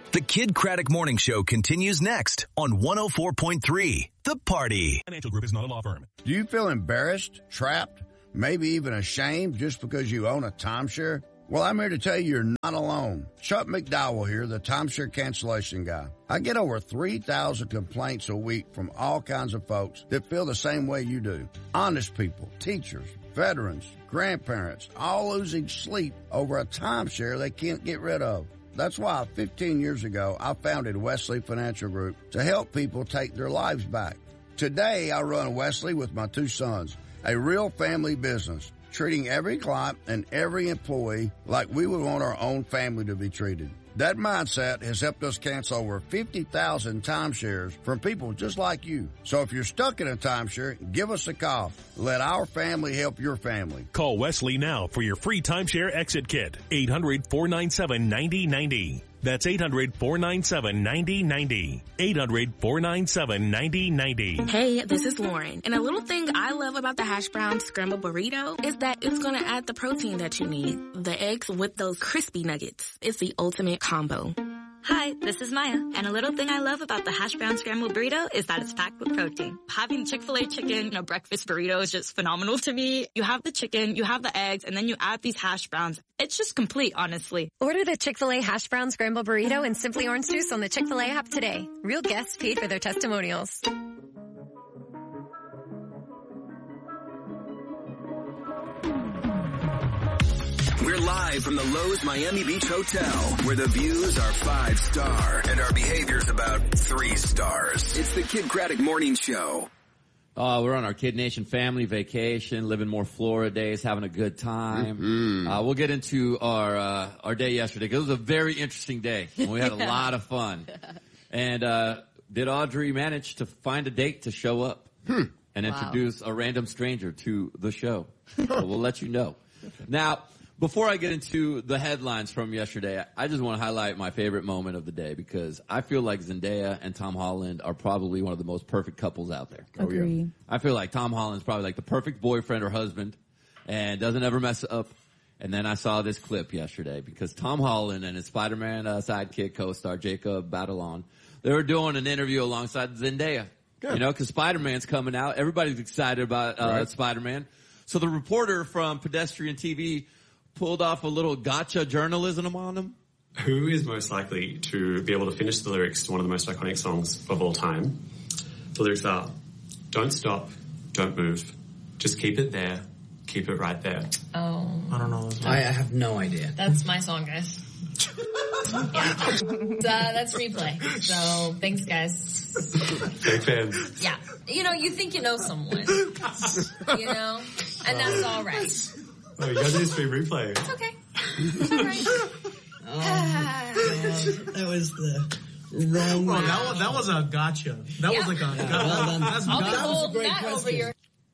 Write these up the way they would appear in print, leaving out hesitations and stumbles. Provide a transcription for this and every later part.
The Kid Craddock Morning Show continues next on 104.3 The Party. Financial Group is not a law firm. Do you feel embarrassed, trapped, maybe even ashamed just because you own a timeshare? Well, I'm here to tell you you're not alone. Chuck McDowell here, the timeshare cancellation guy. I get over 3,000 complaints a week from all kinds of folks that feel the same way you do. Honest people, teachers, veterans, grandparents, all losing sleep over a timeshare they can't get rid of. That's why 15 years ago, I founded Wesley Financial Group to help people take their lives back. Today, I run Wesley with my two sons, a real family business, treating every client and every employee like we would want our own family to be treated. That mindset has helped us cancel over 50,000 timeshares from people just like you. So if you're stuck in a timeshare, give us a call. Let our family help your family. Call Wesley now for your free timeshare exit kit. 800-497-9090. That's 800-497-9090. 800-497-9090. Hey, this is Lauren. And a little thing I love about the hash brown scrambled burrito is that it's going to add the protein that you need. The eggs with those crispy nuggets. It's the ultimate combo. Hi, this is Maya, and a little thing I love about the hash brown scrambled burrito is that it's packed with protein. Having Chick-fil-A chicken in a breakfast burrito is just phenomenal to me. You have the chicken, you have the eggs, and then you add these hash browns. It's just complete, honestly. Order the Chick-fil-A hash brown scrambled burrito and Simply Orange Juice on the Chick-fil-A app today. Real guests paid for their testimonials. We're live from the Lowe's Miami Beach Hotel, where the views are 5-star and our behavior's about 3 stars. It's the Kid Craddock Morning Show. We're on our Kid Nation family vacation, living more Florida days, having a good time. We'll get into our day yesterday, because it was a very interesting day. We had a lot of fun. And did Audrey manage to find a date to show up and introduce a random stranger to the show? So we'll let you know. Now, before I get into the headlines from yesterday, I just want to highlight my favorite moment of the day, because I feel like Zendaya and Tom Holland are probably one of the most perfect couples out there. Agree. I feel like Tom Holland's probably like the perfect boyfriend or husband and doesn't ever mess up. And then I saw this clip yesterday, because Tom Holland and his Spider-Man sidekick co-star Jacob Batalon, they were doing an interview alongside Zendaya. Good. You know, because Spider-Man's coming out. Everybody's excited about Spider-Man. So the reporter from Pedestrian TV pulled off a little gotcha journalism on him. Who is most likely to be able to finish the lyrics to one of the most iconic songs of all time? The lyrics are, don't stop, don't move, just keep it there, keep it right there. Oh. I don't know. I have no idea. That's my song, guys. Yeah. That's Replay. So, thanks, guys. Big fans. Yeah. You know, you think you know someone. You know? And that's all right. Oh, you guys need to be Replay. It's okay. It's all right. That was the wrong one. That was a gotcha. That was like a gotcha. Well, I'll be that was a holding great that question. over your...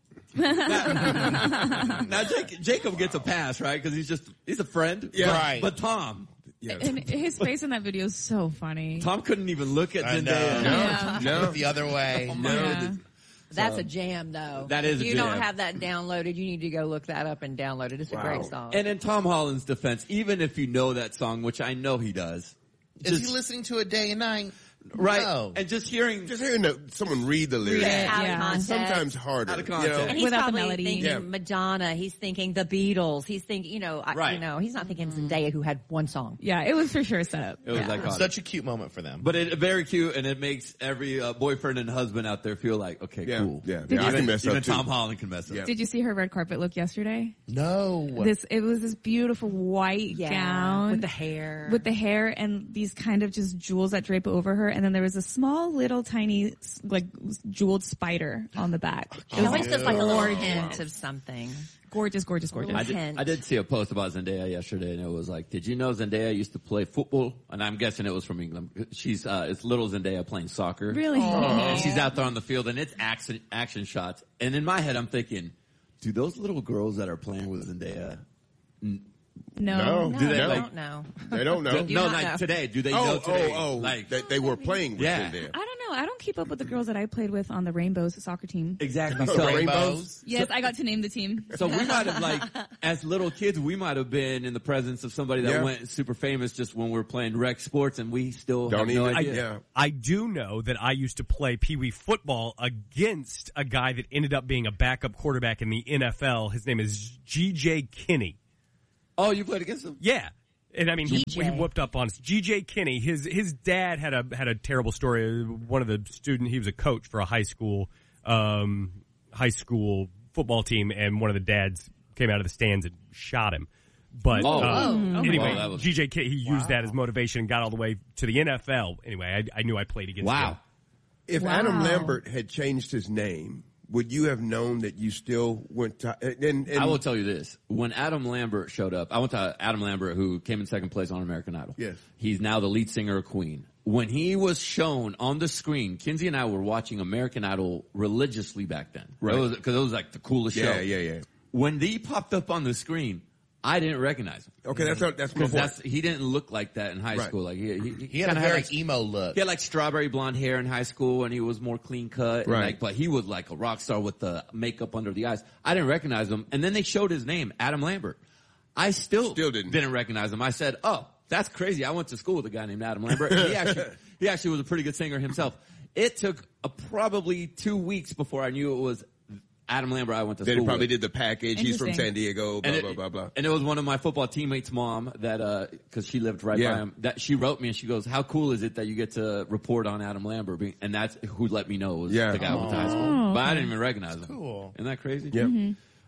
Now Jacob gets a pass, right? Because he's a friend. Yeah. Right. But Tom. Yeah. And his face in that video is so funny. Tom couldn't even look at Zendaya. No. The other way. That's a jam, though. That is a jam. If you don't have that downloaded, you need to go look that up and download it. It's a great song. And in Tom Holland's defense, even if you know that song, which I know he does. Is he listening to it day and night? Right. No. And just hearing someone read the lyrics. Context. Sometimes harder. Out of context. And he's Without probably the melody. thinking Madonna. He's thinking the Beatles. He's thinking, he's not thinking Zendaya, who had one song. Yeah, it was for sure set up. It was iconic. Such a cute moment for them. But very cute, and it makes every boyfriend and husband out there feel like, okay, cool. Yeah, I can mess up even too. Tom Holland can mess up. Yeah. Did you see her red carpet look yesterday? No. It was this beautiful white gown. With the hair. And these kind of just jewels that drape over her. And then there was a small little tiny like jeweled spider on the back. It always looks like a little hint of something. Gorgeous. I did see a post about Zendaya yesterday, and it was like, did you know Zendaya used to play football? And I'm guessing it was from England. It's little Zendaya playing soccer. Really? And she's out there on the field, and it's action shots. And in my head, I'm thinking, do those little girls that are playing with Zendaya No. No. Do they, I like- don't know. They don't know. Do No, not like know. today. Do they know today? Like they were playing with Yeah. Zendaya. I don't know. I don't keep up with the girls that I played with on the Rainbows soccer team. Exactly. So, rainbows. Yes, I got to name the team. So we might have, like, as little kids, we might have been in the presence of somebody that Yeah. went super famous just when we were playing rec sports, and we still have no idea. I do know that I used to play Pee Wee football against a guy that ended up being a backup quarterback in the NFL. His name is G.J. Kinney. Oh, you played against him? Yeah. And I mean, he GJ. whooped up on us. G.J. Kinney, his dad had a terrible story. One of the he was a coach for a high school football team, and one of the dads came out of the stands and shot him. But anyway, Wow, G.J. Kinney, he used that as motivation and got all the way to the NFL. Anyway, I knew I played against him. If Adam Lambert had changed his name, would you have known that you still went to... And I will tell you this. When Adam Lambert showed up, I went to Adam Lambert, who came in second place on American Idol. Yes. He's now the lead singer of Queen. When he was shown on the screen, Kinsey and I were watching American Idol religiously back then. Right. Because it was like the coolest show. Yeah. When he popped up on the screen, I didn't recognize him. Okay, that's my Because point. he didn't look like that in high Right. school. Like He had kinda a very like, emo look. he had like strawberry blonde hair in high school, and he was more clean cut. Right. And like, but he was like a rock star with the makeup under the eyes. I didn't recognize him. And then they showed his name, Adam Lambert. I still didn't recognize him. I said, "Oh, that's crazy. I went to school with a guy named Adam Lambert." And he actually was a pretty good singer himself. It took probably 2 weeks before I knew it was Adam Lambert I went to Then school he probably with. did the package. He's from San Diego, blah, And blah, blah, blah. And it was one of my football teammates' mom that, cause she lived right by him, that she wrote me and she goes, "How cool is it that you get to report on Adam Lambert?" And that's who let me know it was the guy I went to high school. But I didn't even recognize him. Cool. Isn't that crazy? Yeah. Mm-hmm.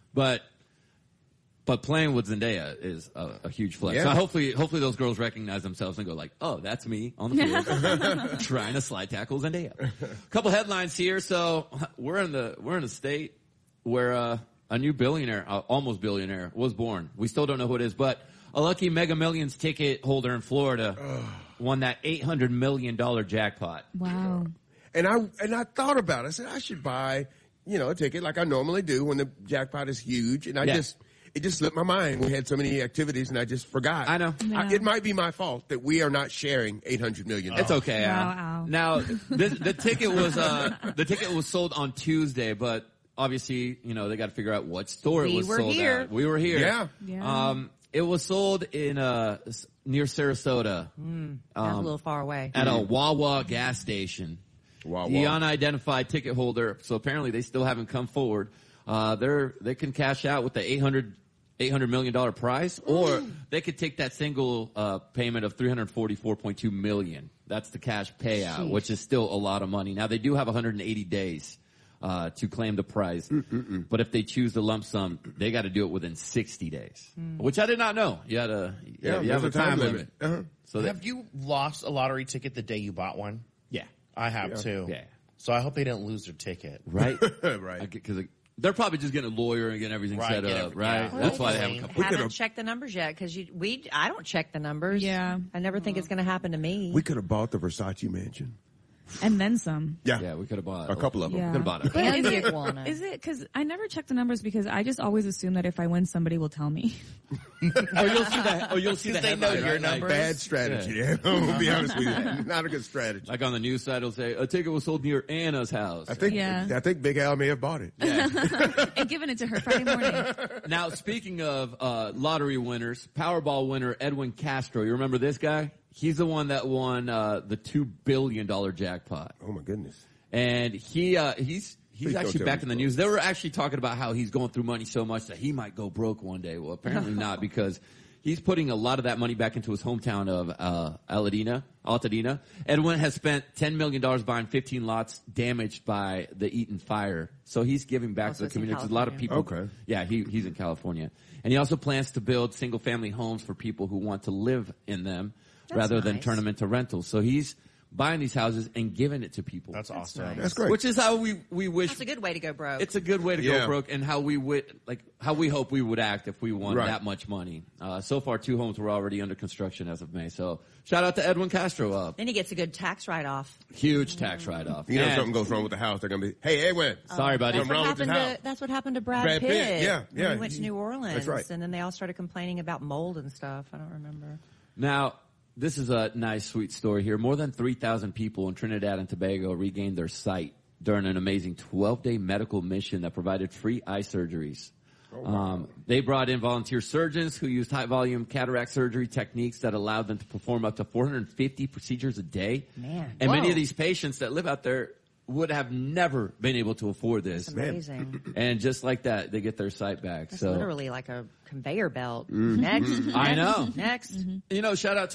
But playing with Zendaya is a huge flex. Yeah. So hopefully those girls recognize themselves and go like, "Oh, that's me on the field trying to slide tackle Zendaya." Couple headlines here. So we're in a state where a new billionaire, almost billionaire, was born. We still don't know who it is, but a lucky Mega Millions ticket holder in Florida won that $800 million jackpot. Wow. And I thought about it. I said, I should buy, a ticket like I normally do when the jackpot is huge. And it just slipped my mind. We had so many activities and I just forgot. I know. It might be my fault that we are not sharing $800 million. It's okay. Wow. Now, the ticket was sold on Tuesday, but obviously, they got to figure out what store it was sold at. We were here. Yeah. It was sold in near Sarasota. That's a little far away. At a Wawa gas station. Wawa. The unidentified ticket holder. So apparently they still haven't come forward. They can cash out with the $800 million prize, or they could take that single payment of $344.2 million. That's the cash payout, which is still a lot of money. Now they do have 180 days to claim the prize, but if they choose the lump sum, they got to do it within 60 days, which I did not know. You have a time limit. So have you lost a lottery ticket the day you bought one? Yeah, I have too. Yeah. So I hope they didn't lose their ticket. Right, right. Because they're probably just getting a lawyer and getting everything set up, right? Yeah. That's why they haven't come. Haven't checked the numbers yet because I don't check the numbers. Yeah. I never think it's going to happen to me. We could have bought the Versace mansion. And then some. Yeah. We could have bought a couple of them. Yeah. Could have bought it. But And the iguana. is it, because I never check the numbers because I just always assume that if I win, somebody will tell me. You'll see the they know headline, your right? numbers. Bad strategy. Yeah. I'll be honest with you. Not a good strategy. Like on the news side, it'll say, a ticket was sold near Anna's house. I think Big Al may have bought it. And given it to her Friday morning. Now, speaking of lottery winners, Powerball winner Edwin Castro, you remember this guy? He's the one that won the $2 billion jackpot. Oh, my goodness. And he's Please don't actually tell back me in the so. news. They were actually talking about how he's going through money so much that he might go broke one day. Well, apparently not, because he's putting a lot of that money back into his hometown of Altadena. Edwin has spent $10 million buying 15 lots damaged by the Eaton fire. So he's giving back to the it's in community. 'Cause a lot of people. Okay. Yeah, he's in California. And he also plans to build single-family homes for people who want to live in them rather than nice. turn them into rentals. So he's buying these houses and giving it to people. That's awesome. nice. That's great. Which is how we wish. That's a good way to go broke. It's a good way to Yeah. go broke, and how we hope we would act if we won Right. that much money. So far, 2 homes were already under construction as of May. So shout out to Edwin Castro. Then he gets a good tax write-off. Huge tax write-off. You know, And- something goes wrong with the house, they're going to be, hey, Edwin. Sorry, buddy. That's Something what, wrong with this happened house. to, that's what happened to Brad Brad Pitt. Pitt, yeah, When yeah. he went to New Orleans. That's right. And then they all started complaining about mold and stuff. I don't remember. Now, this is a nice, sweet story here. More than 3,000 people in Trinidad and Tobago regained their sight during an amazing 12-day medical mission that provided free eye surgeries. They brought in volunteer surgeons who used high-volume cataract surgery techniques that allowed them to perform up to 450 procedures a day. Man. And many Whoa. of these patients that live out there would have never been able to afford this. That's amazing. And just like that, they get their sight back. That's so literally like a conveyor belt. Mhm. Next. I know. Next. You know, shout out